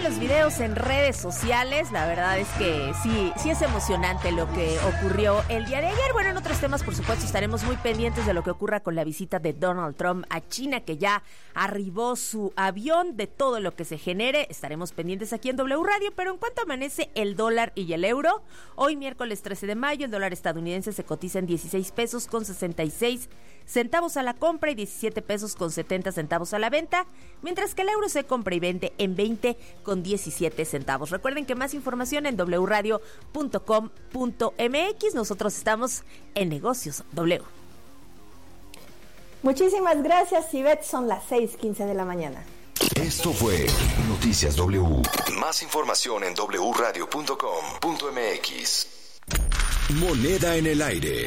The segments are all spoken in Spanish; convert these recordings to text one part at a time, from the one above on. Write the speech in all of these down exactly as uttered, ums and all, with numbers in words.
los videos en redes sociales. La verdad es que sí, sí es emocionante lo que ocurrió el día de ayer. Bueno, en otros temas, por supuesto, estaremos muy pendientes de lo que ocurra con la visita de Donald Trump a China, que ya arribó su avión, de todo lo que se genere. Estaremos pendientes aquí en W Radio, pero en cuanto amanece el dólar y el euro, hoy miércoles trece de mayo, el dólar estadounidense se cotiza en dieciséis pesos con sesenta y seis centavos a la compra y diecisiete pesos con setenta centavos a la venta, mientras que el euro se compra y vende en veinte con diecisiete centavos. Recuerden que más información en doble u radio punto com punto m x. Nosotros estamos en Negocios W. Muchísimas gracias, Ivette. Son las seis quince de la mañana. Esto fue Noticias W. Más información en doble u radio punto com punto m x. Moneda en el aire.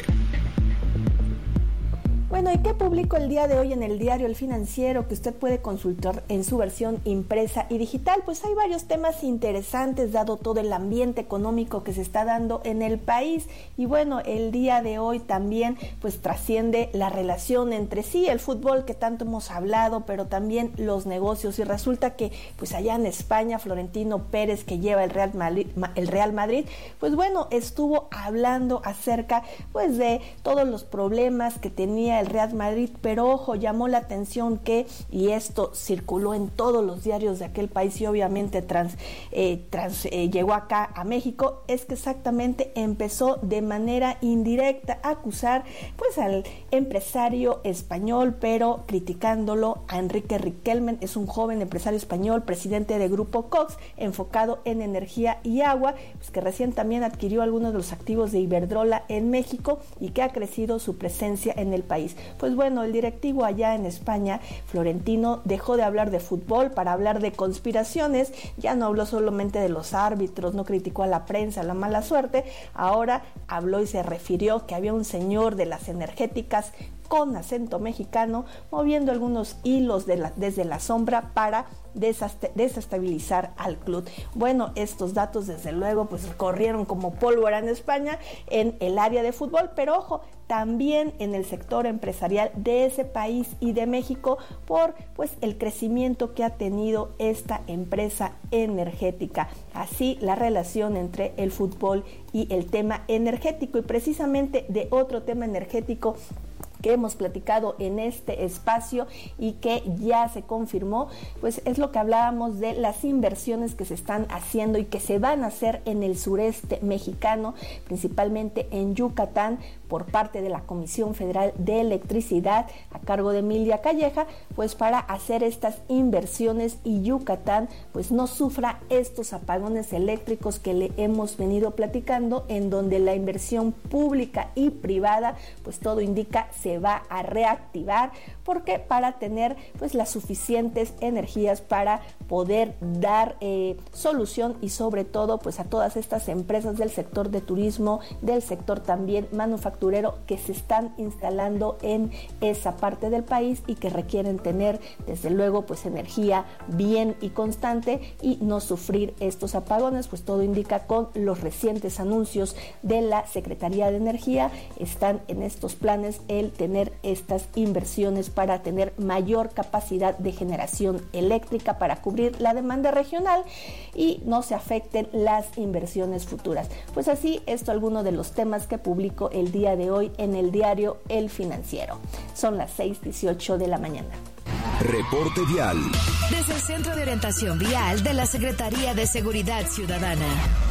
Bueno, ¿y qué publicó el día de hoy en el diario El Financiero que usted puede consultar en su versión impresa y digital? Pues hay varios temas interesantes dado todo el ambiente económico que se está dando en el país. Y bueno, el día de hoy también pues trasciende la relación entre sí, el fútbol que tanto hemos hablado, pero también los negocios. Y resulta que pues allá en España, Florentino Pérez, que lleva el Real Madrid, el Real Madrid, pues bueno, estuvo hablando acerca pues de todos los problemas que tenía el Real Madrid, pero ojo, llamó la atención que, y esto circuló en todos los diarios de aquel país y obviamente trans, eh, trans, eh, llegó acá a México, es que exactamente empezó de manera indirecta a acusar pues al empresario español, pero criticándolo a Enrique Riquelme. Es un joven empresario español, presidente de Grupo Cox, enfocado en energía y agua, pues que recién también adquirió algunos de los activos de Iberdrola en México y que ha crecido su presencia en el país. Pues bueno, el directivo allá en España, Florentino, dejó de hablar de fútbol para hablar de conspiraciones. Ya no habló solamente de los árbitros, no criticó a la prensa, la mala suerte. Ahora habló y se refirió que había un señor de las energéticas con acento mexicano moviendo algunos hilos de la, desde la sombra para desestabilizar al club. Bueno, estos datos desde luego pues corrieron como pólvora en España en el área de fútbol, pero ojo, también en el sector empresarial de ese país y de México por pues el crecimiento que ha tenido esta empresa energética. Así la relación entre el fútbol y el tema energético, y precisamente de otro tema energético que hemos platicado en este espacio y que ya se confirmó, pues es lo que hablábamos de las inversiones que se están haciendo y que se van a hacer en el sureste mexicano, principalmente en Yucatán, por parte de la Comisión Federal de Electricidad a cargo de Emilia Calleja, pues para hacer estas inversiones y Yucatán pues no sufra estos apagones eléctricos que le hemos venido platicando, en donde la inversión pública y privada pues todo indica se va a reactivar, porque para tener pues las suficientes energías para poder dar eh, solución y sobre todo pues a todas estas empresas del sector de turismo, del sector también manufacturero que se están instalando en esa parte del país y que requieren tener desde luego pues energía bien y constante y no sufrir estos apagones. Pues todo indica, con los recientes anuncios de la Secretaría de Energía, están en estos planes el tener estas inversiones para tener mayor capacidad de generación eléctrica para cubrir la demanda regional y no se afecten las inversiones futuras. Pues así, esto alguno de los temas que publicó el día de hoy en el diario El Financiero. Son las seis dieciocho de la mañana. Reporte vial. Desde el Centro de Orientación Vial de la Secretaría de Seguridad Ciudadana.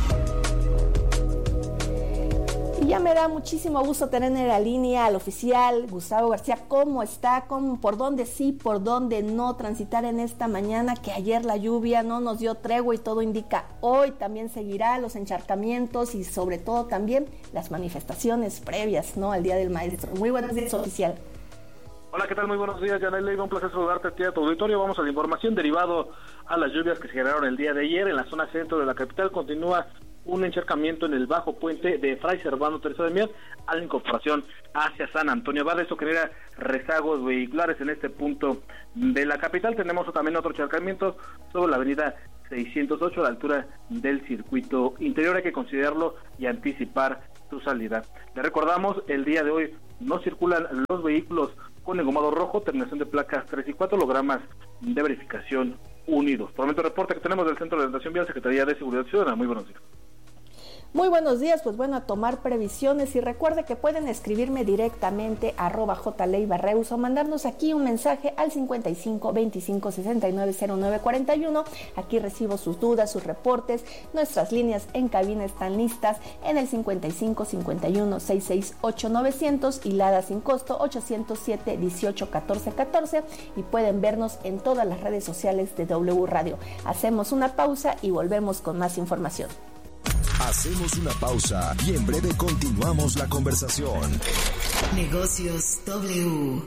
Y ya me da muchísimo gusto tener en la línea al oficial Gustavo García. ¿Cómo está? ¿Cómo, por dónde sí, por dónde no transitar en esta mañana? Que ayer la lluvia no nos dio tregua y todo indica hoy también seguirá los encharcamientos y sobre todo también las manifestaciones previas, ¿no?, al Día del Maestro. Muy buenos días, oficial. Hola, ¿qué tal? Muy buenos días, Yanel Leiva. Un placer saludarte a ti y a tu auditorio. Vamos a la información. Derivado a las lluvias que se generaron el día de ayer en la zona centro de la capital, continúa un encharcamiento en el bajo puente de Fray Servando Teresa de Mier a la incorporación hacia San Antonio Abad. Esto genera rezagos vehiculares en este punto de la capital. Tenemos también otro encharcamiento sobre la avenida seiscientos ocho a la altura del circuito interior. Hay que considerarlo y anticipar su salida. Le recordamos, el día de hoy no circulan los vehículos con engomado rojo, terminación de placas tres y cuatro, logramas de verificación Unidos. Por el momento, reporte que tenemos del Centro de Orientación Vial, Secretaría de Seguridad Ciudadana. Muy buenos días. Muy buenos días, pues bueno, a tomar previsiones y recuerde que pueden escribirme directamente a arroba jleiva.reus o mandarnos aquí un mensaje al cincuenta y cinco veinticinco sesenta y nueve cero nueve cuarenta y uno. Aquí recibo sus dudas, sus reportes. Nuestras líneas en cabina están listas en el cincuenta y cinco cincuenta y uno sesenta y seis ocho novecientos y Lada sin costo ochocientos siete dieciocho catorce catorce, y pueden vernos en todas las redes sociales de W Radio. Hacemos una pausa y volvemos con más información. Hacemos una pausa y en breve continuamos la conversación. Negocios W.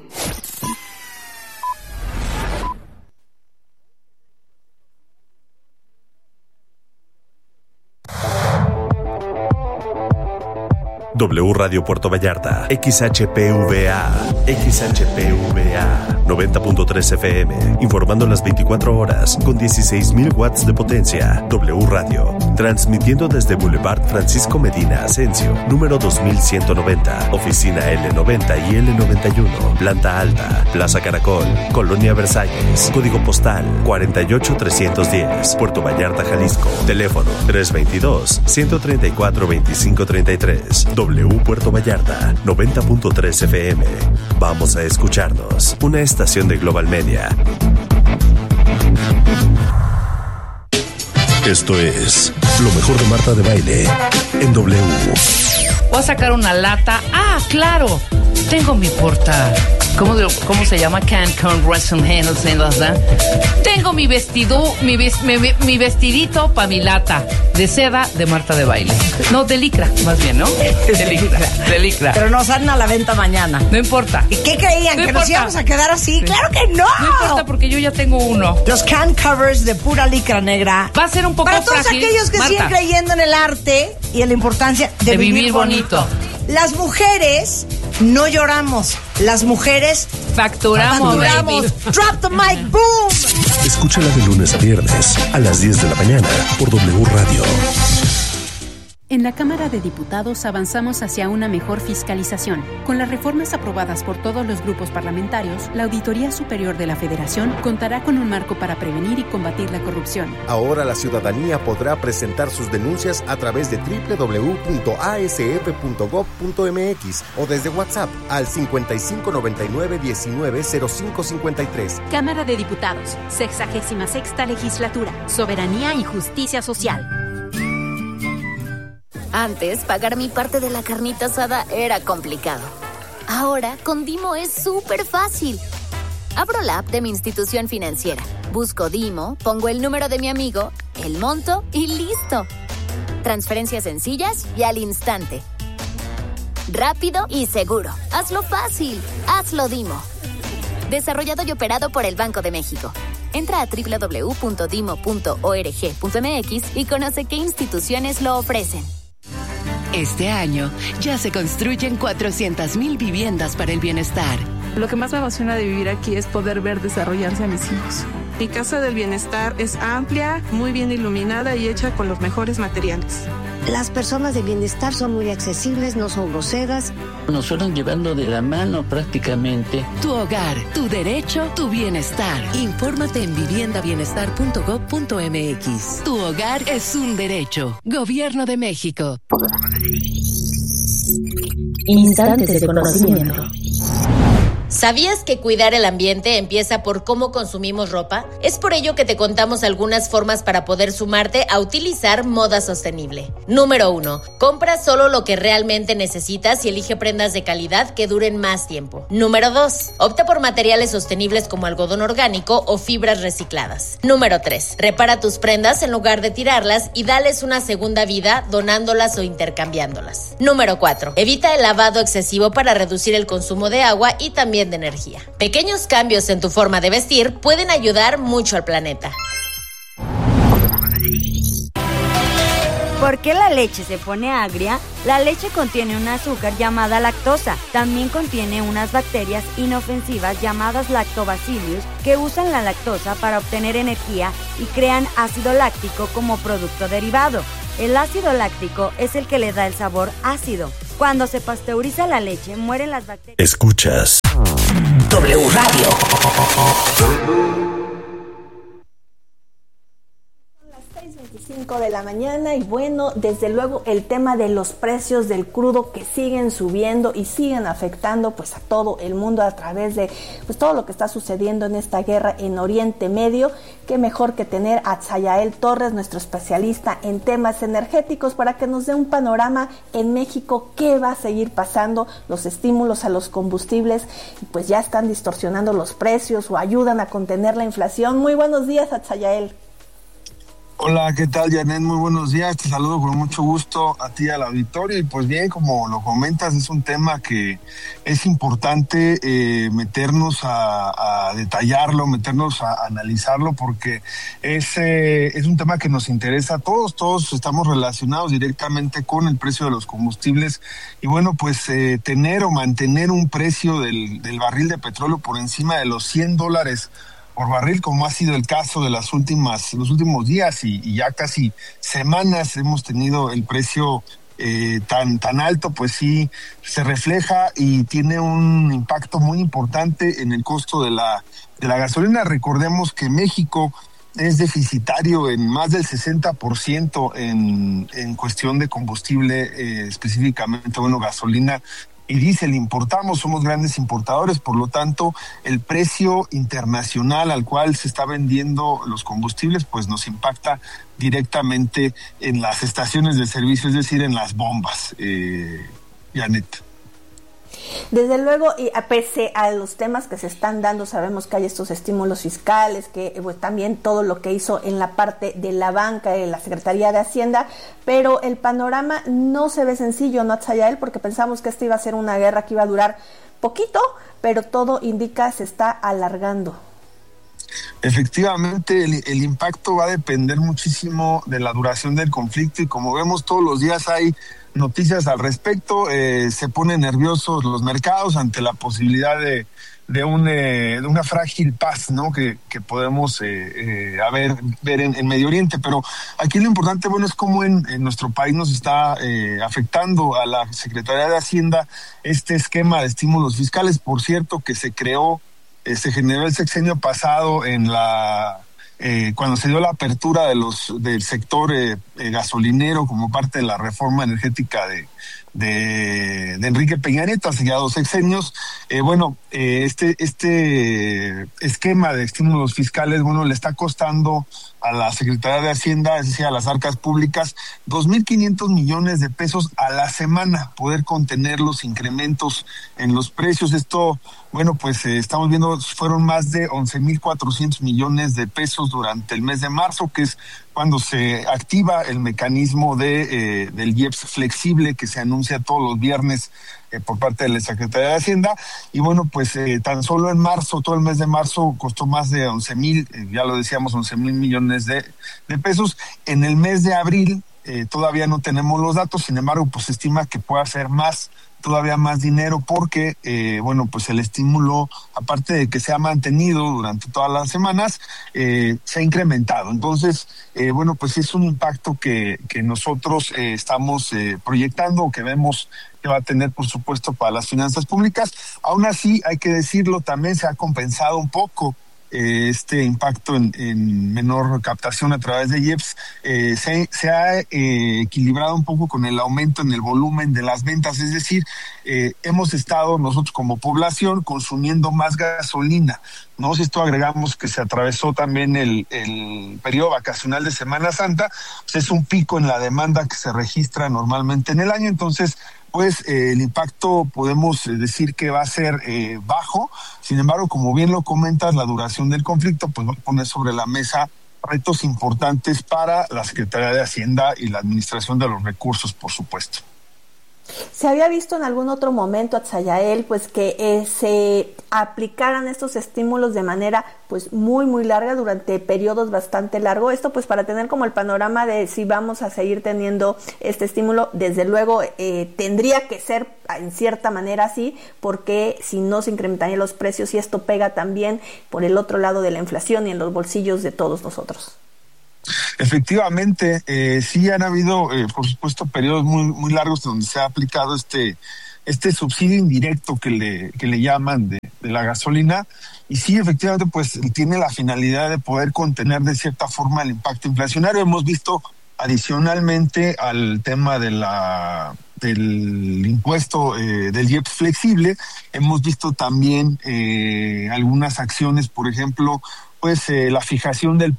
W Radio Puerto Vallarta, X H P V A, X H P V A, noventa punto tres F M, informando las veinticuatro horas, con dieciséis mil watts de potencia. W Radio, transmitiendo desde Boulevard Francisco Medina Asensio, número dos mil ciento noventa, oficina L noventa y L noventa y uno, planta alta, Plaza Caracol, Colonia Versalles, código postal cuarenta y ocho trescientos diez, Puerto Vallarta, Jalisco, teléfono tres veintidós, ciento treinta y cuatro, veinticinco treinta y tres. W Puerto Vallarta, noventa punto tres F M. Vamos a escucharnos. Una estación de Global Media. Esto es lo mejor de Marta de Baile en W. Voy a sacar una lata. Ah, claro. Tengo mi porta. ¿Cómo, cómo se llama? Cancun Resume. Tengo mi vestido, mi, ves, mi, mi vestidito para mi lata de seda de Marta de Baile. No, de licra, más bien, ¿no? De licra, de licra. Pero nos salen a la venta mañana. No importa. ¿Y qué creían? No ¿Que importa. nos íbamos a quedar así? Sí. ¡Claro que no! No importa, porque yo ya tengo uno. Los can covers de pura licra negra. Va a ser un poco para todos frágil, aquellos que Marta. siguen creyendo en el arte y en la importancia de, de vivir, vivir bonito. bonito. Las mujeres no lloramos. Las mujeres facturamos. Facturamos. Drop the mic, boom. Escúchala de lunes a viernes a las diez de la mañana por W Radio. En la Cámara de Diputados avanzamos hacia una mejor fiscalización. Con las reformas aprobadas por todos los grupos parlamentarios, la Auditoría Superior de la Federación contará con un marco para prevenir y combatir la corrupción. Ahora la ciudadanía podrá presentar sus denuncias a través de doble u doble u doble u punto a s f punto gob punto m x o desde WhatsApp al cincuenta y cinco noventa y nueve diecinueve cero cinco cincuenta y tres. Cámara de Diputados, sexagésima sexta Legislatura, Soberanía y Justicia Social. Antes, pagar mi parte de la carnita asada era complicado. Ahora, con Dimo es súper fácil. Abro la app de mi institución financiera, busco Dimo, pongo el número de mi amigo, el monto y listo. Transferencias sencillas y al instante. Rápido y seguro. Hazlo fácil. Hazlo Dimo. Desarrollado y operado por el Banco de México. Entra a doble u doble u doble u punto dimo punto org punto m x y conoce qué instituciones lo ofrecen. Este año ya se construyen cuatrocientas mil viviendas para el bienestar. Lo que más me emociona de vivir aquí es poder ver desarrollarse a mis hijos. Mi casa del bienestar es amplia, muy bien iluminada y hecha con los mejores materiales. Las personas de bienestar son muy accesibles, no son groseras. Nos fueron llevando de la mano prácticamente. Tu hogar, tu derecho, tu bienestar. Infórmate en vivienda bienestar punto gob punto m x. Tu hogar es un derecho. Gobierno de México. Instantes de conocimiento. ¿Sabías que cuidar el ambiente empieza por cómo consumimos ropa? Es por ello que te contamos algunas formas para poder sumarte a utilizar moda sostenible. Número uno. Compra solo lo que realmente necesitas y elige prendas de calidad que duren más tiempo. Número dos. Opta por materiales sostenibles como algodón orgánico o fibras recicladas. Número tres. Repara tus prendas en lugar de tirarlas y dales una segunda vida donándolas o intercambiándolas. Número cuatro. Evita el lavado excesivo para reducir el consumo de agua y también de energía. Pequeños cambios en tu forma de vestir pueden ayudar mucho al planeta. ¿Por qué la leche se pone agria? La leche contiene un azúcar llamada lactosa. También contiene unas bacterias inofensivas llamadas lactobacillus que usan la lactosa para obtener energía y crean ácido láctico como producto derivado. El ácido láctico es el que le da el sabor ácido. Cuando se pasteuriza la leche, mueren las bacterias. Escuchas W Radio. cinco de la mañana y bueno, desde luego el tema de los precios del crudo que siguen subiendo y siguen afectando pues a todo el mundo a través de pues todo lo que está sucediendo en esta guerra en Oriente Medio. Qué mejor que tener a Tsayael Torres, nuestro especialista en temas energéticos, para que nos dé un panorama en México, qué va a seguir pasando, los estímulos a los combustibles pues ya están distorsionando los precios o ayudan a contener la inflación. Muy buenos días, Tsayael. Hola, ¿qué tal, Janet? Muy buenos días, te saludo con mucho gusto a ti, al auditorio, y pues bien, como lo comentas, es un tema que es importante eh, meternos a, a detallarlo, meternos a analizarlo, porque es, eh, es un tema que nos interesa a todos, todos estamos relacionados directamente con el precio de los combustibles, y bueno, pues eh, tener o mantener un precio del, del barril de petróleo por encima de los cien dólares por barril, como ha sido el caso de las últimas, los últimos días y, y ya casi semanas hemos tenido el precio eh, tan, tan alto, pues sí se refleja y tiene un impacto muy importante en el costo de la, de la gasolina. Recordemos que México es deficitario en más del sesenta por ciento en, en cuestión de combustible, eh, específicamente, bueno, gasolina y diésel. Importamos, somos grandes importadores, por lo tanto el precio internacional al cual se está vendiendo los combustibles pues nos impacta directamente en las estaciones de servicio, es decir, en las bombas, eh, Janet. Desde luego, y a pese a los temas que se están dando, sabemos que hay estos estímulos fiscales, que pues, también todo lo que hizo en la parte de la banca, de la Secretaría de Hacienda, pero el panorama no se ve sencillo, ¿no, Tsayael? Porque pensamos que esta iba a ser una guerra que iba a durar poquito, pero todo indica se está alargando. Efectivamente, el, el impacto va a depender muchísimo de la duración del conflicto y como vemos todos los días hay noticias al respecto, eh, se ponen nerviosos los mercados ante la posibilidad de, de, un, eh, de una frágil paz, ¿no? que, que podemos eh, eh, a ver, ver en, en Medio Oriente, pero aquí lo importante, bueno, es cómo en, en nuestro país nos está eh, afectando a la Secretaría de Hacienda este esquema de estímulos fiscales, por cierto, que se creó, eh, se generó el sexenio pasado en la... Eh, cuando se dio la apertura de los del sector eh, eh, gasolinero como parte de la reforma energética de, de, de Enrique Peña Nieto hace ya dos sexenios, eh, bueno, eh, este este esquema de estímulos fiscales, bueno, le está costando a la Secretaría de Hacienda, es decir, a las arcas públicas, dos mil quinientos millones de pesos a la semana, poder contener los incrementos en los precios. Esto, bueno, pues eh, estamos viendo, fueron más de once mil cuatrocientos millones de pesos durante el mes de marzo, que es cuando se activa el mecanismo de eh, del I E P S flexible que se anuncia todos los viernes eh, por parte de la Secretaría de Hacienda. Y bueno, pues eh, tan solo en marzo, todo el mes de marzo costó más de once mil, eh, ya lo decíamos, once mil millones de, de pesos. En el mes de abril eh, todavía no tenemos los datos, sin embargo, pues se estima que pueda ser más, todavía más dinero porque, eh, bueno, pues el estímulo, aparte de que se ha mantenido durante todas las semanas, eh, se ha incrementado. Entonces, eh, bueno, pues es un impacto que, que nosotros eh, estamos eh, proyectando, que vemos que va a tener, por supuesto, para las finanzas públicas. Aún así, hay que decirlo, también se ha compensado un poco eh, este impacto en, en menor captación a través de I E P S, eh, se, se ha eh, equilibrado un poco con el aumento en el volumen de las ventas, es decir, eh, hemos estado nosotros como población consumiendo más gasolina, ¿no? Si esto agregamos que se atravesó también el, el periodo vacacional de Semana Santa, pues es un pico en la demanda que se registra normalmente en el año, entonces pues eh, el impacto podemos decir que va a ser eh, bajo. Sin embargo, como bien lo comentas, la duración del conflicto pues va a poner sobre la mesa retos importantes para la Secretaría de Hacienda y la Administración de los Recursos, por supuesto. ¿Se había visto en algún otro momento, Tsayael, pues que eh, se aplicaran estos estímulos de manera pues muy muy larga durante periodos bastante largos? Esto pues para tener como el panorama de si vamos a seguir teniendo este estímulo, desde luego eh, tendría que ser en cierta manera así, porque si no se incrementarían los precios y esto pega también por el otro lado de la inflación y en los bolsillos de todos nosotros. Efectivamente, eh, sí han habido, eh, por supuesto, periodos muy muy largos donde se ha aplicado este este subsidio indirecto que le, que le llaman de, de la gasolina. Y sí, efectivamente, pues tiene la finalidad de poder contener de cierta forma el impacto inflacionario. Hemos visto adicionalmente al tema de la del impuesto eh, del I E P S flexible, hemos visto también eh, algunas acciones, por ejemplo, pues eh, la fijación del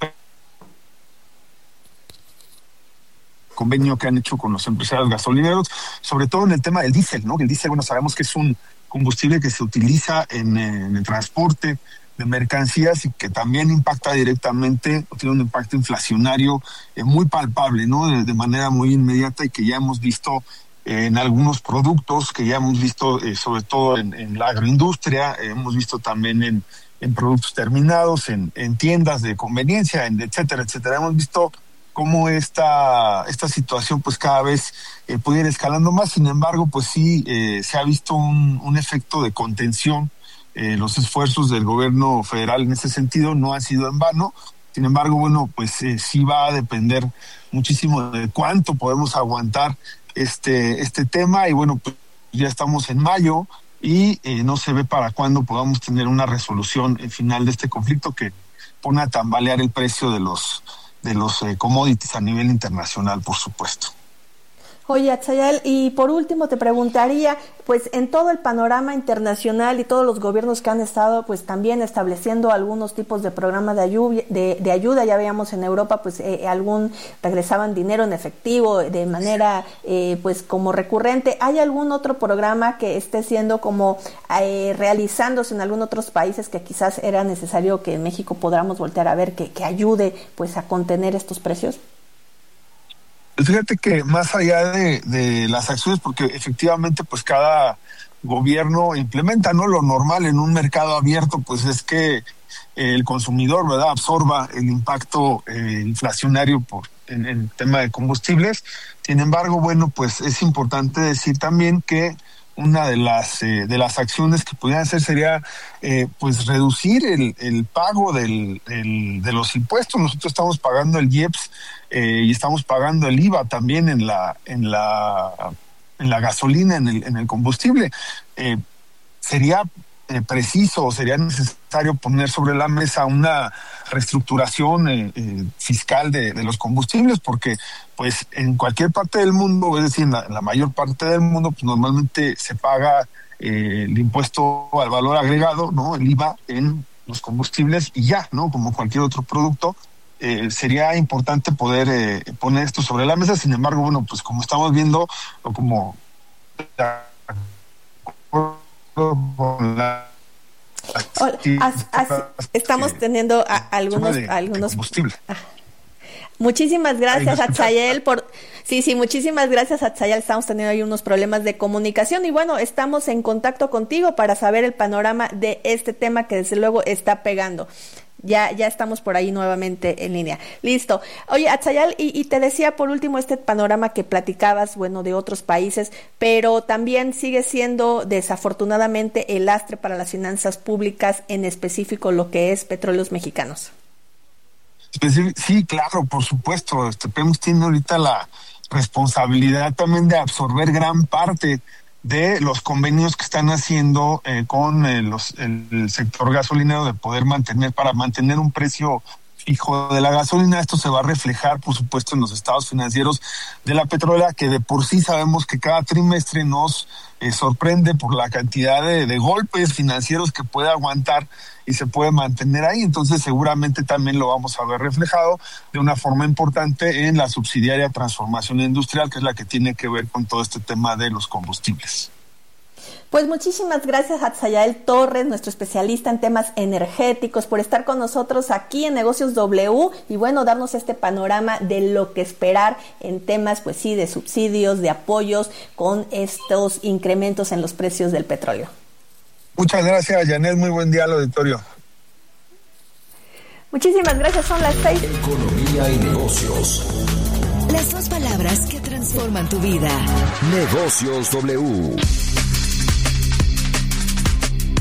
convenio que han hecho con los empresarios gasolineros, sobre todo en el tema del diésel, ¿no? El diésel, bueno, sabemos que es un combustible que se utiliza en, en el transporte de mercancías y que también impacta directamente, tiene un impacto inflacionario eh, muy palpable, ¿no? De, de manera muy inmediata, y que ya hemos visto eh, en algunos productos, que ya hemos visto eh, sobre todo en, en la agroindustria, eh, hemos visto también en, en productos terminados, en, en tiendas de conveniencia, en etcétera, etcétera. Hemos visto cómo esta, esta situación pues cada vez eh, puede ir escalando más. Sin embargo, pues sí eh, se ha visto un, un efecto de contención. Eh, los esfuerzos del gobierno federal en ese sentido no han sido en vano. Sin embargo, bueno, pues eh, sí va a depender muchísimo de cuánto podemos aguantar este este tema. Y bueno, pues ya estamos en mayo y eh, no se ve para cuándo podamos tener una resolución eh, final de este conflicto que pone a tambalear el precio de los de los eh, commodities a nivel internacional, por supuesto. Oye, Atzayal, y por último te preguntaría, pues en todo el panorama internacional y todos los gobiernos que han estado pues también estableciendo algunos tipos de programas de ayuda, de, de ayuda, ya veíamos en Europa pues eh, algún regresaban dinero en efectivo de manera eh, pues como recurrente. ¿Hay algún otro programa que esté siendo como eh, realizándose en algunos otros países que quizás era necesario que en México podamos voltear a ver que, que ayude pues a contener estos precios? Fíjate que más allá de, de las acciones, porque efectivamente pues cada gobierno implementa, ¿no? Lo normal en un mercado abierto pues es que el consumidor, ¿verdad?, absorba el impacto eh, inflacionario por en el tema de combustibles. Sin embargo, bueno, pues es importante decir también que una de las eh, de las acciones que pudieran hacer sería eh, pues reducir el, el pago del, el, de los impuestos. Nosotros estamos pagando el I E P S eh, y estamos pagando el I V A también en la en la en la gasolina, en el en el combustible. Eh, sería eh, preciso, sería necesario poner sobre la mesa una reestructuración eh, eh, fiscal de, de los combustibles, porque pues en cualquier parte del mundo, es decir, en la, en la mayor parte del mundo, pues normalmente se paga eh, el impuesto al valor agregado, ¿no? El I V A en los combustibles y ya, ¿no? Como cualquier otro producto. Eh, sería importante poder eh, poner esto sobre la mesa. Sin embargo, bueno, pues como estamos viendo, o como con la Hola, as, as, estamos teniendo a, algunos de, algunos de combustible. Ah. Muchísimas gracias, Atzayal, por sí, sí, muchísimas gracias, Atzayal. Estamos teniendo ahí unos problemas de comunicación y bueno, estamos en contacto contigo para saber el panorama de este tema que desde luego está pegando. Ya, ya estamos por ahí nuevamente en línea. Listo. Oye, Atzayal, y, y te decía por último este panorama que platicabas, bueno, de otros países, pero también sigue siendo desafortunadamente el lastre para las finanzas públicas, en específico lo que es Petróleos Mexicanos. Sí, claro, por supuesto. Este P E M S tiene ahorita la responsabilidad también de absorber gran parte de los convenios que están haciendo eh, con eh, los, el, el sector gasolinero, de poder mantener, para mantener un precio fijo de la gasolina. Esto se va a reflejar, por supuesto, en los estados financieros de la petrolera, que de por sí sabemos que cada trimestre nos eh, sorprende por la cantidad de, de golpes financieros que puede aguantar y se puede mantener ahí. Entonces seguramente también lo vamos a ver reflejado de una forma importante en la subsidiaria Transformación Industrial, que es la que tiene que ver con todo este tema de los combustibles. Pues muchísimas gracias a Atzayal Torres, nuestro especialista en temas energéticos, por estar con nosotros aquí en Negocios W y bueno, darnos este panorama de lo que esperar en temas, pues sí, de subsidios, de apoyos con estos incrementos en los precios del petróleo. Muchas gracias, Janet. Muy buen día al auditorio. Muchísimas gracias. Son las seis. Economía y negocios. Las dos palabras que transforman tu vida. Negocios W.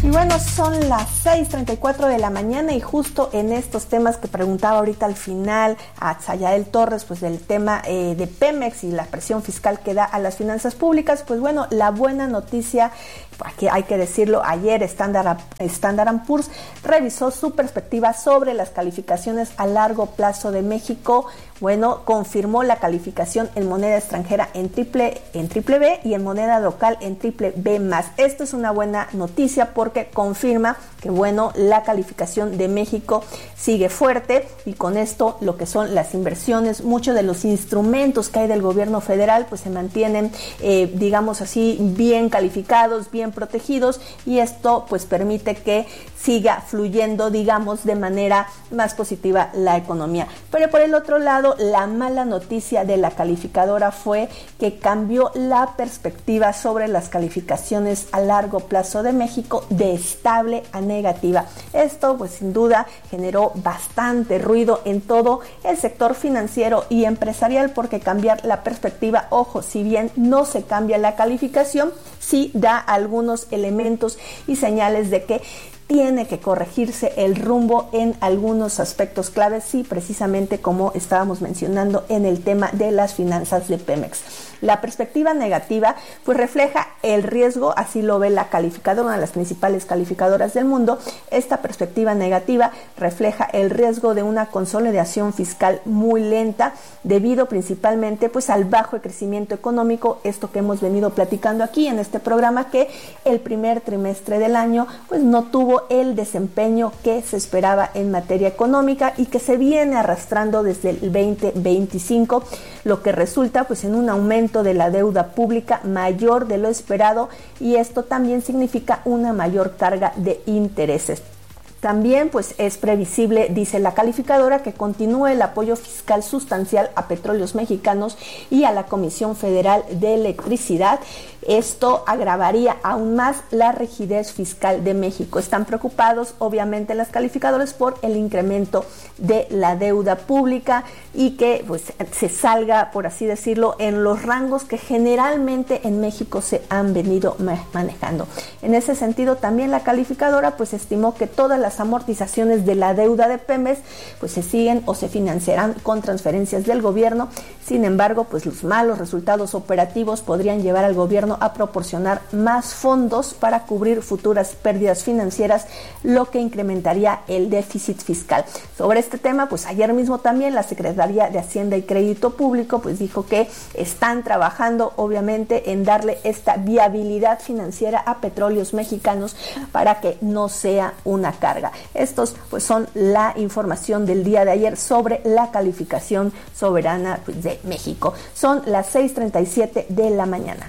Y bueno, son las seis treinta y cuatro de la mañana y justo en estos temas que preguntaba ahorita al final a Tsayael Torres, pues del tema eh, de Pemex y la presión fiscal que da a las finanzas públicas, pues bueno, la buena noticia, aquí hay que decirlo, ayer Standard, Standard and Poor's revisó su perspectiva sobre las calificaciones a largo plazo de México. Bueno, confirmó la calificación en moneda extranjera en triple, en triple B y en moneda local en triple B más. Esto es una buena noticia porque confirma que, bueno, la calificación de México sigue fuerte y con esto lo que son las inversiones, muchos de los instrumentos que hay del gobierno federal, pues se mantienen, eh, digamos así, bien calificados, bien protegidos y esto pues permite que siga fluyendo, digamos, de manera más positiva la economía. Pero por el otro lado, la mala noticia de la calificadora fue que cambió la perspectiva sobre las calificaciones a largo plazo de México de estable a negativa. Esto, pues sin duda, generó bastante ruido en todo el sector financiero y empresarial porque cambiar la perspectiva, ojo, si bien no se cambia la calificación, sí da algunos elementos y señales de que tiene que corregirse el rumbo en algunos aspectos claves, sí, precisamente como estábamos mencionando en el tema de las finanzas de Pemex. La perspectiva negativa pues refleja el riesgo, así lo ve la calificadora, una de las principales calificadoras del mundo. Esta perspectiva negativa refleja el riesgo de una consolidación fiscal muy lenta debido principalmente pues al bajo crecimiento económico, esto que hemos venido platicando aquí en este programa, que el primer trimestre del año pues no tuvo el desempeño que se esperaba en materia económica y que se viene arrastrando desde el veinte veinticinco, lo que resulta pues en un aumento de la deuda pública mayor de lo esperado y esto también significa una mayor carga de intereses. También pues es previsible, dice la calificadora, que continúe el apoyo fiscal sustancial a Petróleos Mexicanos y a la Comisión Federal de Electricidad. Esto agravaría aún más la rigidez fiscal de México. Están preocupados, obviamente, las calificadoras por el incremento de la deuda pública y que pues se salga, por así decirlo, en los rangos que generalmente en México se han venido manejando. En ese sentido, también la calificadora pues estimó que todas las amortizaciones de la deuda de Pemex pues se siguen o se financiarán con transferencias del gobierno. Sin embargo, pues los malos resultados operativos podrían llevar al gobierno a proporcionar más fondos para cubrir futuras pérdidas financieras, lo que incrementaría el déficit fiscal. Sobre este tema, pues ayer mismo también la Secretaría de Hacienda y Crédito Público pues dijo que están trabajando obviamente en darle esta viabilidad financiera a Petróleos Mexicanos para que no sea una carga. Estos pues son la información del día de ayer sobre la calificación soberana pues, de México. Son las seis treinta y siete de la mañana.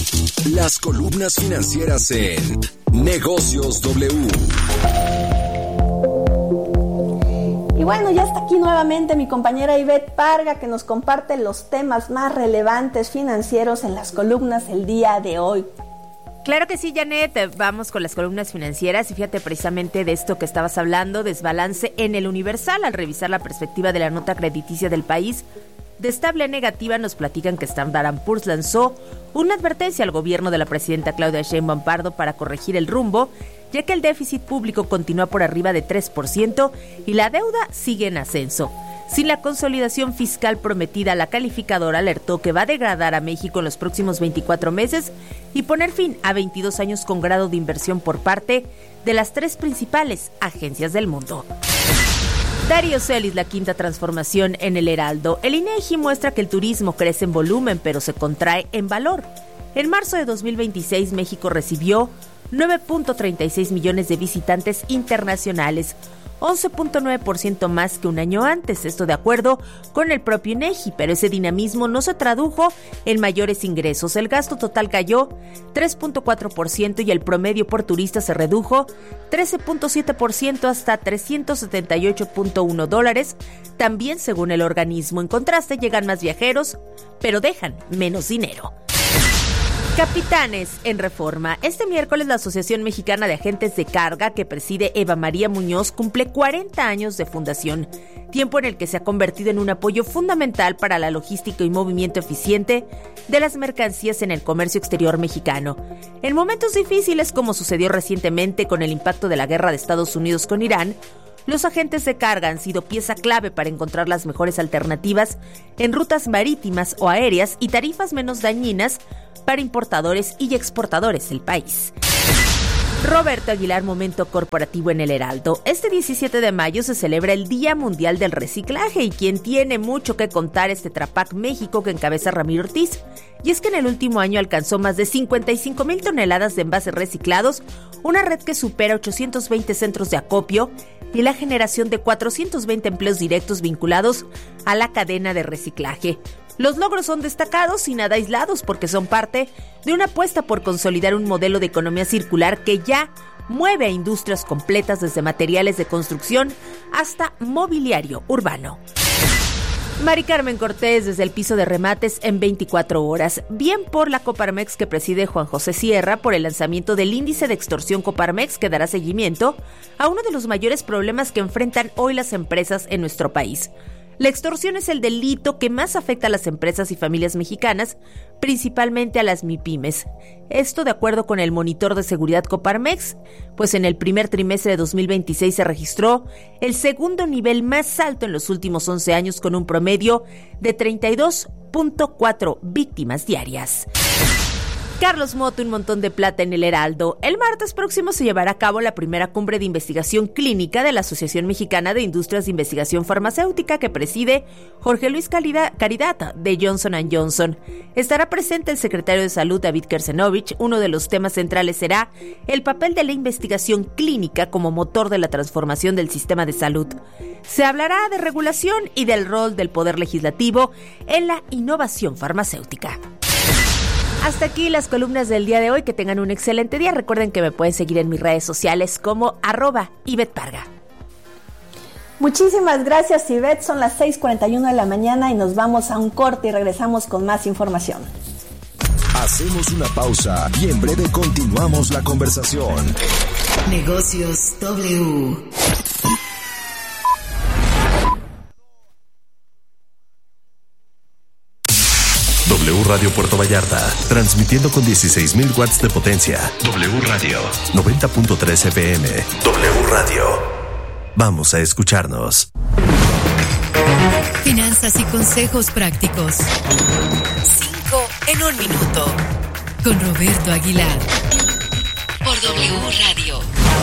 Las columnas financieras en Negocios W. Y bueno, ya está aquí nuevamente mi compañera Ivette Parga, que nos comparte los temas más relevantes financieros en las columnas el día de hoy. Claro que sí, Janet, vamos con las columnas financieras y fíjate precisamente de esto que estabas hablando, desbalance en el Universal. Al revisar la perspectiva de la nota crediticia del país, de estable a negativa, nos platican que Standard and Poor's lanzó una advertencia al gobierno de la presidenta Claudia Sheinbaum Pardo para corregir el rumbo, ya que el déficit público continúa por arriba de tres por ciento y la deuda sigue en ascenso. Sin la consolidación fiscal prometida, la calificadora alertó que va a degradar a México en los próximos veinticuatro meses y poner fin a veintidós años con grado de inversión por parte de las tres principales agencias del mundo. Darío Celis, la quinta transformación en el Heraldo. El INEGI muestra que el turismo crece en volumen, pero se contrae en valor. En marzo de dos mil veintiséis, México recibió nueve punto treinta y seis millones de visitantes internacionales, once punto nueve por ciento más que un año antes, esto de acuerdo con el propio INEGI, pero ese dinamismo no se tradujo en mayores ingresos. El gasto total cayó tres punto cuatro por ciento y el promedio por turista se redujo trece punto siete por ciento hasta trescientos setenta y ocho punto uno dólares, también según el organismo. En contraste, llegan más viajeros, pero dejan menos dinero. Capitanes en Reforma. Este miércoles la Asociación Mexicana de Agentes de Carga, que preside Eva María Muñoz, cumple cuarenta años de fundación, tiempo en el que se ha convertido en un apoyo fundamental para la logística y movimiento eficiente de las mercancías en el comercio exterior mexicano. En momentos difíciles, como sucedió recientemente con el impacto de la guerra de Estados Unidos con Irán, los agentes de carga han sido pieza clave para encontrar las mejores alternativas en rutas marítimas o aéreas y tarifas menos dañinas para importadores y exportadores del país. Roberto Aguilar, momento corporativo en el Heraldo. Este diecisiete de mayo se celebra el Día Mundial del Reciclaje y quien tiene mucho que contar es Tetrapac México, que encabeza Ramiro Ortiz. Y es que en el último año alcanzó más de cincuenta y cinco mil toneladas de envases reciclados, una red que supera ochocientos veinte centros de acopio y la generación de cuatrocientos veinte empleos directos vinculados a la cadena de reciclaje. Los logros son destacados y nada aislados porque son parte de una apuesta por consolidar un modelo de economía circular que ya mueve a industrias completas desde materiales de construcción hasta mobiliario urbano. Mari Carmen Cortés desde el piso de remates en veinticuatro horas. Bien por la Coparmex que preside Juan José Sierra por el lanzamiento del índice de extorsión Coparmex que dará seguimiento a uno de los mayores problemas que enfrentan hoy las empresas en nuestro país. La extorsión es el delito que más afecta a las empresas y familias mexicanas, principalmente a las MIPYMES. Esto de acuerdo con el monitor de seguridad Coparmex, pues en el primer trimestre de dos mil veintiséis se registró el segundo nivel más alto en los últimos once años con un promedio de treinta y dos punto cuatro víctimas diarias. Carlos Moto, un montón de plata en el Heraldo. El martes próximo se llevará a cabo la primera cumbre de investigación clínica de la Asociación Mexicana de Industrias de Investigación Farmacéutica que preside Jorge Luis Caridad de Johnson and Johnson. Estará presente el secretario de Salud David Kersenovich. Uno de los temas centrales será el papel de la investigación clínica como motor de la transformación del sistema de salud. Se hablará de regulación y del rol del Poder Legislativo en la innovación farmacéutica. Hasta aquí las columnas del día de hoy. Que tengan un excelente día. Recuerden que me pueden seguir en mis redes sociales como arroba Ivette Parga. Muchísimas gracias, Ivette. Son las seis cuarenta y uno de la mañana y nos vamos a un corte y regresamos con más información. Hacemos una pausa y en breve continuamos la conversación. Negocios W. W Radio Puerto Vallarta, transmitiendo con dieciséis mil watts de potencia. W Radio, noventa punto tres F M. W Radio. Vamos a escucharnos. Finanzas y consejos prácticos. Cinco en un minuto. Con Roberto Aguilar. Por W Radio.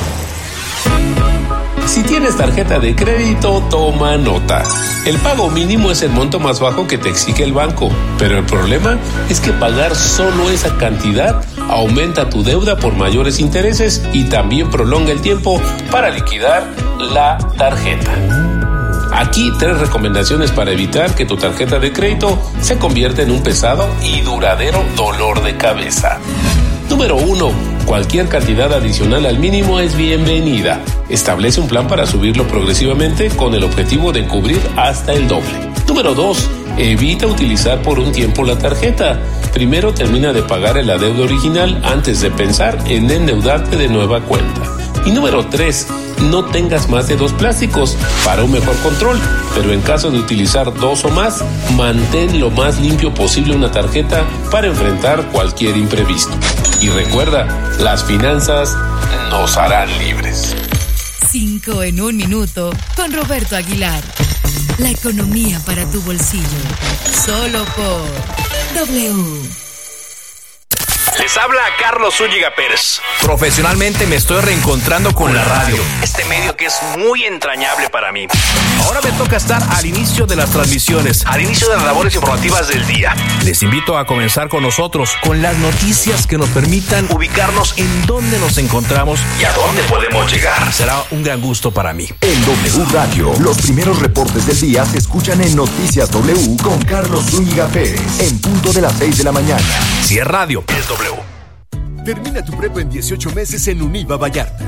Si tienes tarjeta de crédito, toma nota. El pago mínimo es el monto más bajo que te exige el banco, pero el problema es que pagar solo esa cantidad aumenta tu deuda por mayores intereses y también prolonga el tiempo para liquidar la tarjeta. Aquí tres recomendaciones para evitar que tu tarjeta de crédito se convierta en un pesado y duradero dolor de cabeza. Número uno. Cualquier cantidad adicional al mínimo es bienvenida. Establece un plan para subirlo progresivamente con el objetivo de cubrir hasta el doble. Número dos. Evita utilizar por un tiempo la tarjeta. Primero termina de pagar el adeudo original antes de pensar en endeudarte de nueva cuenta. Y número tres. No tengas más de dos plásticos para un mejor control, pero en caso de utilizar dos o más, mantén lo más limpio posible una tarjeta para enfrentar cualquier imprevisto. Y recuerda, las finanzas nos harán libres. Cinco en un minuto con Roberto Aguilar. La economía para tu bolsillo. Solo por W. Les habla Carlos Zúñiga Pérez. Profesionalmente me estoy reencontrando con la radio, este medio que es muy entrañable para mí. Ahora me toca estar al inicio de las transmisiones, al inicio de las labores informativas del día. Les invito a comenzar con nosotros, con las noticias que nos permitan ubicarnos en dónde nos encontramos y a dónde podemos llegar. Será un gran gusto para mí. En W Radio, los primeros reportes del día se escuchan en Noticias W con Carlos Zúñiga Pérez, en punto de las seis de la mañana. Si es radio, es W. Termina tu prepa en dieciocho meses en Univa Vallarta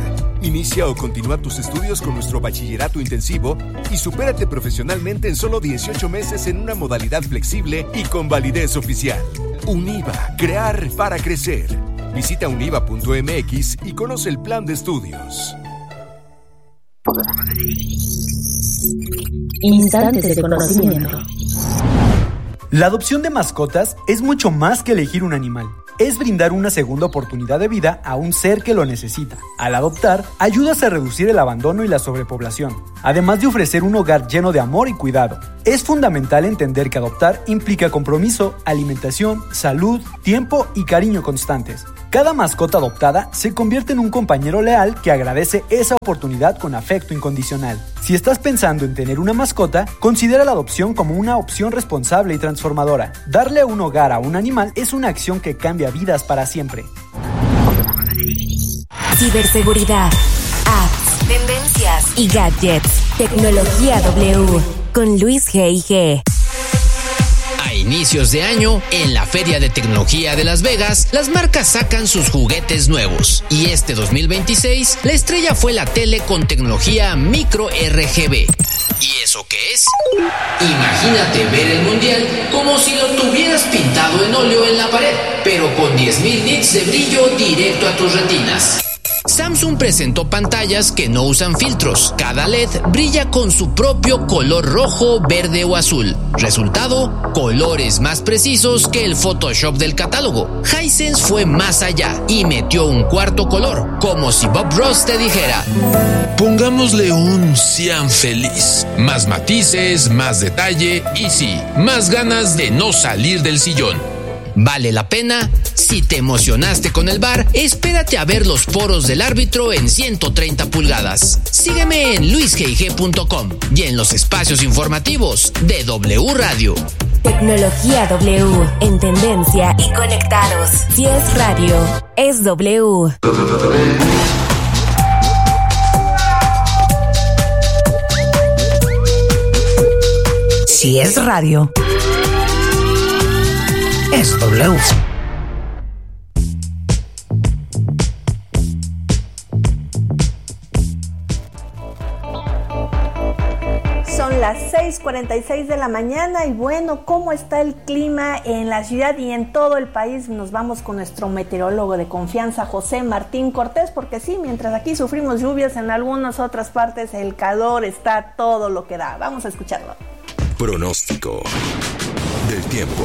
Inicia o continúa tus estudios con nuestro bachillerato intensivo y supérate profesionalmente en solo dieciocho meses en una modalidad flexible y con validez oficial. UNIVA, crear para crecer. Visita univa punto m x y conoce el plan de estudios. Instantes de conocimiento. La adopción de mascotas es mucho más que elegir un animal. Es brindar una segunda oportunidad de vida a un ser que lo necesita. Al adoptar, ayudas a reducir el abandono y la sobrepoblación, además de ofrecer un hogar lleno de amor y cuidado. Es fundamental entender que adoptar implica compromiso, alimentación, salud, tiempo y cariño constantes. Cada mascota adoptada se convierte en un compañero leal que agradece esa oportunidad con afecto incondicional. Si estás pensando en tener una mascota, considera la adopción como una opción responsable y transformadora. Darle un hogar a un animal es una acción que cambia vidas para siempre. Ciberseguridad, apps, tendencias y gadgets. Tecnología W con Luis G I G. A inicios de año, en la Feria de Tecnología de Las Vegas, las marcas sacan sus juguetes nuevos. Y este dos mil veintiséis, la estrella fue la tele con tecnología micro R G B. ¿Y eso qué es? Imagínate ver el mundial como si lo tuvieras pintado en óleo en la pared, pero con diez mil nits de brillo directo a tus retinas. Samsung presentó pantallas que no usan filtros. Cada L E D brilla con su propio color rojo, verde o azul. Resultado, colores más precisos que el Photoshop del catálogo. Hisense fue más allá y metió un cuarto color, como si Bob Ross te dijera: pongámosle un cian feliz. Más matices, más detalle y sí, más ganas de no salir del sillón. ¿Vale la pena? Si te emocionaste con el V A R, espérate a ver los poros del árbitro en ciento treinta pulgadas. Sígueme en luis g i g punto com y en los espacios informativos de W Radio. Tecnología W, en tendencia y conectados. Si es radio, es W. Si es radio, es W. Son las seis cuarenta y seis de la mañana y bueno, ¿cómo está el clima en la ciudad y en todo el país? Nos vamos con nuestro meteorólogo de confianza, José Martín Cortés, porque sí, mientras aquí sufrimos lluvias, en algunas otras partes el calor está todo lo que da. Vamos a escucharlo. Pronóstico del tiempo.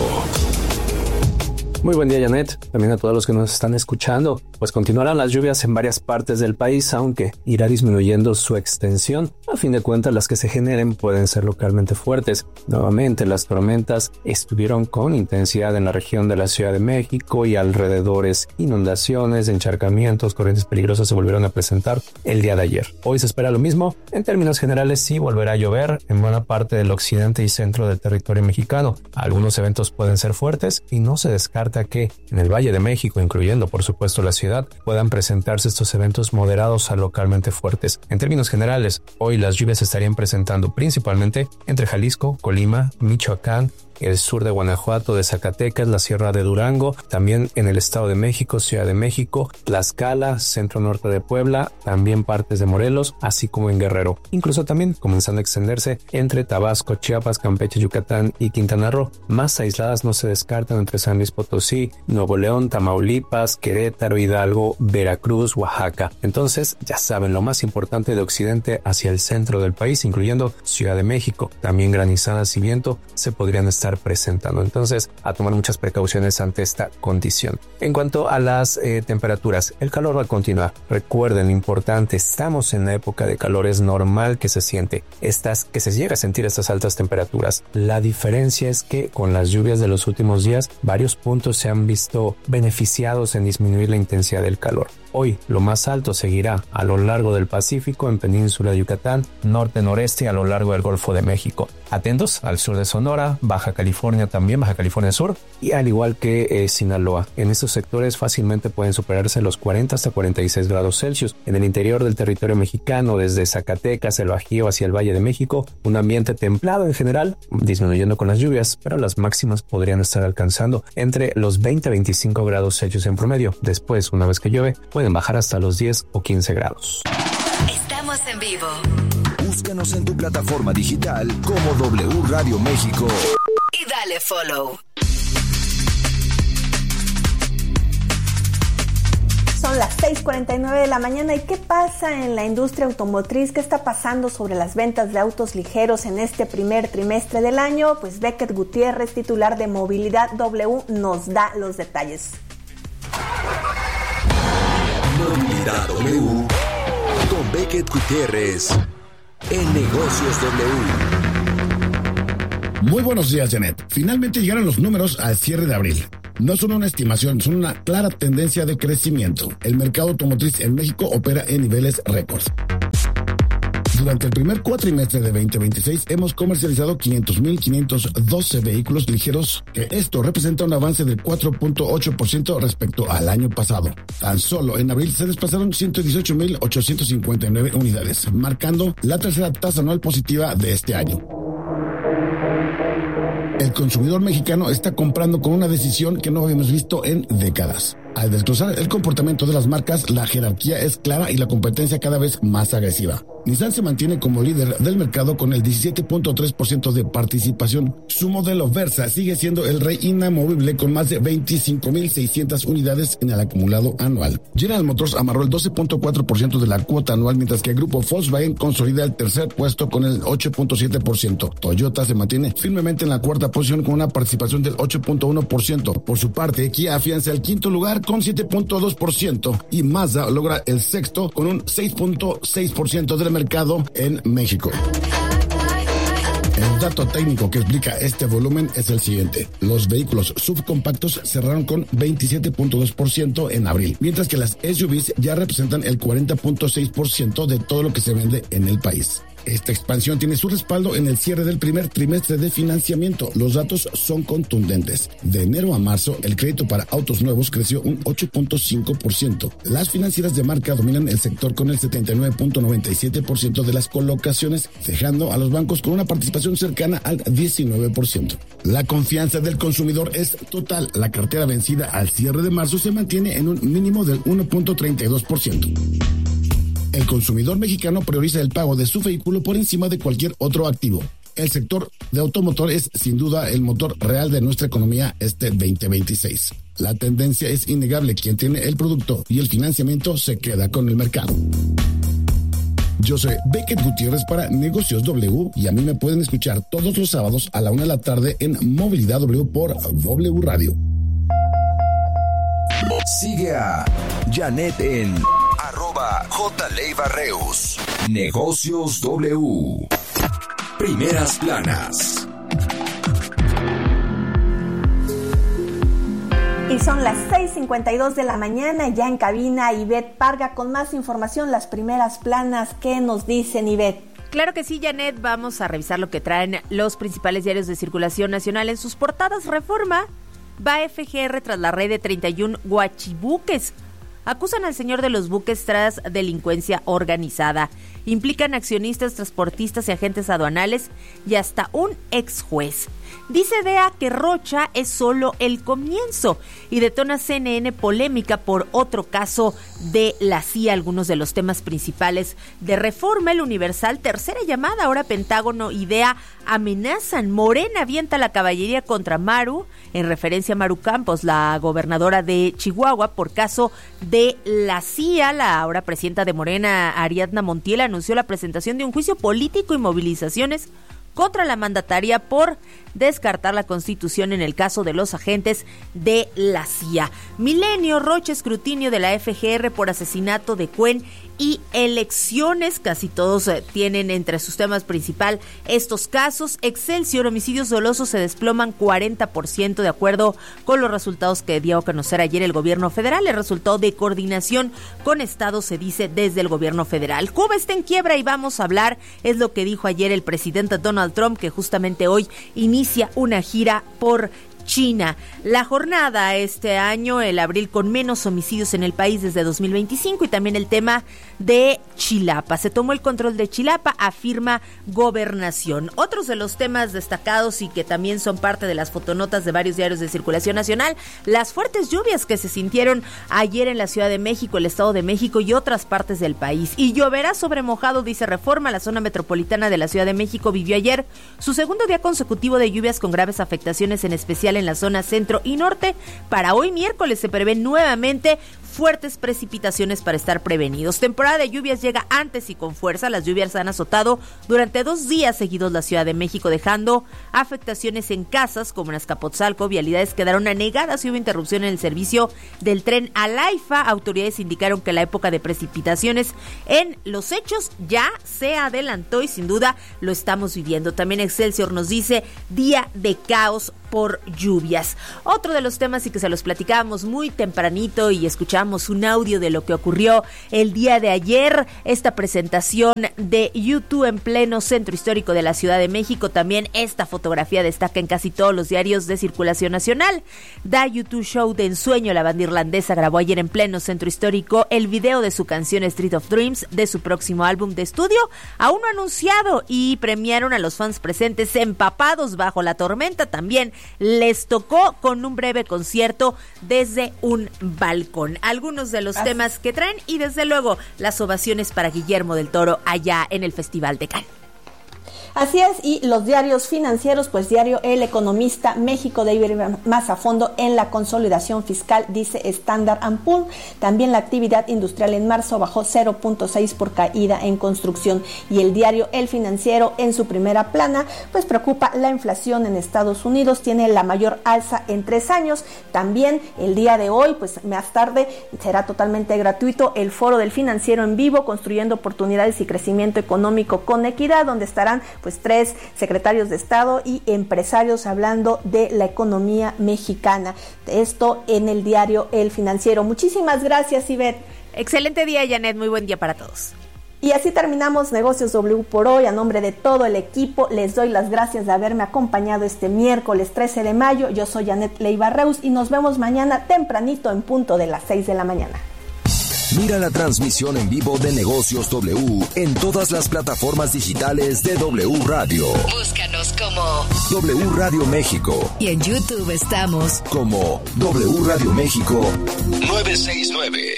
Muy buen día, Janet. También a todos los que nos están escuchando. Pues continuarán las lluvias en varias partes del país, aunque irá disminuyendo su extensión. A fin de cuentas, las que se generen pueden ser localmente fuertes. Nuevamente, las tormentas estuvieron con intensidad en la región de la Ciudad de México y alrededores. Inundaciones, encharcamientos, corrientes peligrosas se volvieron a presentar el día de ayer. Hoy se espera lo mismo. En términos generales, sí volverá a llover en buena parte del occidente y centro del territorio mexicano. Algunos eventos pueden ser fuertes y no se descarta que en el Valle de México, incluyendo por supuesto la ciudad, puedan presentarse estos eventos moderados a localmente fuertes. En términos generales, hoy las lluvias se estarían presentando principalmente entre Jalisco, Colima, Michoacán, el sur de Guanajuato, de Zacatecas, la Sierra de Durango, también en el Estado de México, Ciudad de México, Tlaxcala, centro norte de Puebla, también partes de Morelos, así como en Guerrero. Incluso también comenzando a extenderse entre Tabasco, Chiapas, Campeche, Yucatán y Quintana Roo. Más aisladas no se descartan entre San Luis Potosí, Nuevo León, Tamaulipas, Querétaro, Hidalgo, Veracruz, Oaxaca. Entonces, ya saben, lo más importante de occidente hacia el centro del país, incluyendo Ciudad de México, también granizadas y viento se podrían estar presentando. Entonces, a tomar muchas precauciones ante esta condición. En cuanto a las eh, temperaturas, el calor va a continuar. Recuerden lo importante, estamos en la época de calor, es normal que se siente estas, que se llega a sentir estas altas temperaturas. La diferencia es que con las lluvias de los últimos días, varios puntos se han visto beneficiados en disminuir la intensidad del calor. Hoy lo más alto seguirá a lo largo del Pacífico, en Península de Yucatán, norte-noreste y a lo largo del Golfo de México. Atentos al sur de Sonora, Baja California también, Baja California Sur, y al igual que eh, Sinaloa. En estos sectores fácilmente pueden superarse los cuarenta hasta cuarenta y seis grados Celsius. En el interior del territorio mexicano, desde Zacatecas, el Bajío hacia el Valle de México, un ambiente templado en general, disminuyendo con las lluvias, pero las máximas podrían estar alcanzando entre los veinte a veinticinco grados Celsius en promedio. Después, una vez que llueve, pueden bajar hasta los diez o quince grados. Escúchanos en vivo. Búscanos en tu plataforma digital como W Radio México. Y dale follow. Son las seis cuarenta y nueve de la mañana. ¿Y qué pasa en la industria automotriz? ¿Qué está pasando sobre las ventas de autos ligeros en este primer trimestre del año? Pues Becket Gutiérrez, titular de Movilidad W, nos da los detalles. Movilidad W con Becket Gutiérrez en Negocios W. Muy buenos días, Janet. Finalmente llegaron los números al cierre de abril. No son una estimación, son una clara tendencia de crecimiento. El mercado automotriz en México opera en niveles récords. Durante el primer cuatrimestre de veinte veintiséis hemos comercializado quinientos mil quinientos doce vehículos ligeros, que esto representa un avance del cuatro punto ocho por ciento respecto al año pasado. Tan solo en abril se desplazaron ciento dieciocho mil ochocientos cincuenta y nueve unidades, marcando la tercera tasa anual positiva de este año. El consumidor mexicano está comprando con una decisión que no habíamos visto en décadas. Al desglosar el comportamiento de las marcas, la jerarquía es clara y la competencia cada vez más agresiva. Nissan se mantiene como líder del mercado con el diecisiete punto tres por ciento de participación. Su modelo Versa sigue siendo el rey inamovible con más de veinticinco mil seiscientas unidades en el acumulado anual. General Motors amarró el doce punto cuatro por ciento de la cuota anual, mientras que el grupo Volkswagen consolida el tercer puesto con el ocho punto siete por ciento. Toyota se mantiene firmemente en la cuarta posición con una participación del ocho punto uno por ciento. Por su parte, Kia afianza el quinto lugar con siete punto dos por ciento y Mazda logra el sexto con un seis punto seis por ciento del mercado en México. El dato técnico que explica este volumen es el siguiente. Los vehículos subcompactos cerraron con veintisiete punto dos por ciento en abril, mientras que las S U Vs ya representan el cuarenta punto seis por ciento de todo lo que se vende en el país. Esta expansión tiene su respaldo en el cierre del primer trimestre de financiamiento. Los datos son contundentes. De enero a marzo, el crédito para autos nuevos creció un ocho punto cinco por ciento. Las financieras de marca dominan el sector con el setenta y nueve punto noventa y siete por ciento de las colocaciones, dejando a los bancos con una participación cercana al diecinueve por ciento. La confianza del consumidor es total. La cartera vencida al cierre de marzo se mantiene en un mínimo del uno punto treinta y dos por ciento. El consumidor mexicano prioriza el pago de su vehículo por encima de cualquier otro activo. El sector de automotor es sin duda el motor real de nuestra economía este veinte veintiséis. La tendencia es innegable. Quien tiene el producto y el financiamiento se queda con el mercado. Yo soy Becket Gutiérrez para Negocios W y a mí me pueden escuchar todos los sábados a la una de la tarde en Movilidad W por W Radio. Sigue a Janet en arroba J. Leiva-Reus. Negocios W. Primeras planas. Y son las seis cincuenta y dos de la mañana, ya en cabina Ivette Parga con más información, las primeras planas. ¿Qué nos dicen, Ivette? Claro que sí, Janet, vamos a revisar lo que traen los principales diarios de circulación nacional en sus portadas. Reforma va F G R tras la red de treinta y uno guachibuques. Acusan al señor de los buques tras delincuencia organizada. Implican accionistas, transportistas y agentes aduanales y hasta un ex juez. Dice D E A que Rocha es solo el comienzo y detona C N N polémica por otro caso de la C I A. Algunos de los temas principales de Reforma, El Universal, tercera llamada, ahora Pentágono y D E A amenazan. Morena avienta la caballería contra Maru, en referencia a Maru Campos, la gobernadora de Chihuahua, por caso de la C I A. La ahora presidenta de Morena, Ariadna Montiel, anunció la presentación de un juicio político y movilizaciones contra la mandataria por descartar la Constitución en el caso de los agentes de la C I A. Milenio, Rocha, escrutinio de la F G R por asesinato de Cuen y elecciones. Casi todos eh, tienen entre sus temas principal estos casos. Excelsior, homicidios dolosos se desploman cuarenta por ciento de acuerdo con los resultados que dio a conocer ayer el gobierno federal. El resultado de coordinación con estados se dice desde el gobierno federal. Cuba está en quiebra y vamos a hablar, es lo que dijo ayer el presidente Donald Trump, que justamente hoy inicia una gira por China. La jornada este año, el abril con menos homicidios en el país desde dos mil veinticinco, y también el tema de Chilapa. Se tomó el control de Chilapa, afirma Gobernación. Otros de los temas destacados y que también son parte de las fotonotas de varios diarios de circulación nacional, las fuertes lluvias que se sintieron ayer en la Ciudad de México, el Estado de México y otras partes del país. Y lloverá sobre mojado, dice Reforma. La zona metropolitana de la Ciudad de México vivió ayer su segundo día consecutivo de lluvias con graves afectaciones, en especial en la zona centro y norte. Para hoy miércoles se prevén nuevamente fuertes precipitaciones para estar prevenidos. Temporada de lluvias llega antes y con fuerza. Las lluvias han azotado durante dos días seguidos la Ciudad de México, dejando afectaciones en casas como en Azcapotzalco. Vialidades quedaron anegadas y hubo interrupción en el servicio del tren al AIFA. Autoridades indicaron que la época de precipitaciones en los hechos ya se adelantó y sin duda lo estamos viviendo. También Excelsior nos dice día de caos por lluvias. Otro de los temas y que se los platicábamos muy tempranito y escuchamos un audio de lo que ocurrió el día de ayer, esta presentación de U dos en pleno centro histórico de la Ciudad de México. También esta fotografía destaca en casi todos los diarios de circulación nacional. Da U dos Show de ensueño. La banda irlandesa grabó ayer en pleno centro histórico el video de su canción Street of Dreams de su próximo álbum de estudio, aún no anunciado, y premiaron a los fans presentes empapados bajo la tormenta. También les tocó con un breve concierto desde un balcón. Algunos de los Así. temas que traen y desde luego las ovaciones para Guillermo del Toro allá en el Festival de Cannes. Así es, y los diarios financieros, pues diario El Economista, México debe ir más a fondo en la consolidación fiscal, dice Standard and Poor's. También la actividad industrial en marzo bajó cero punto seis por caída en construcción. Y el diario El Financiero, en su primera plana, pues preocupa la inflación en Estados Unidos, tiene la mayor alza en tres años. También el día de hoy, pues más tarde, será totalmente gratuito el Foro del Financiero en vivo, construyendo oportunidades y crecimiento económico con equidad, donde estarán pues tres secretarios de Estado y empresarios hablando de la economía mexicana. Esto en el diario El Financiero. Muchísimas gracias, Ivette. Excelente día, Janet. Muy buen día para todos. Y así terminamos Negocios W por hoy. A nombre de todo el equipo, les doy las gracias de haberme acompañado este miércoles trece de mayo. Yo soy Janet Leiva Reus y nos vemos mañana tempranito en punto de las seis de la mañana. Mira la transmisión en vivo de Negocios W en todas las plataformas digitales de W Radio. Búscanos como W Radio México. Y en YouTube estamos como W Radio México novecientos sesenta y nueve.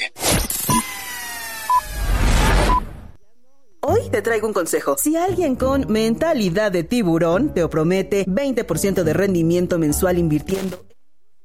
Hoy te traigo un consejo. Si alguien con mentalidad de tiburón te promete veinte por ciento de rendimiento mensual invirtiendo